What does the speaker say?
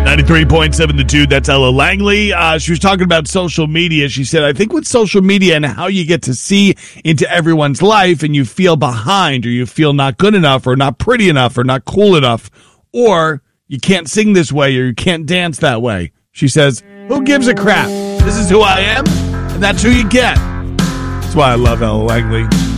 93.7 The Dude, that's Ella Langley. She was talking about social media. She said, I think with social media and how you get to see into everyone's life and you feel behind or you feel not good enough or not pretty enough or not cool enough or you can't sing this way or you can't dance that way. She says, who gives a crap? This is who I am and that's who you get. That's why I love Ella Langley.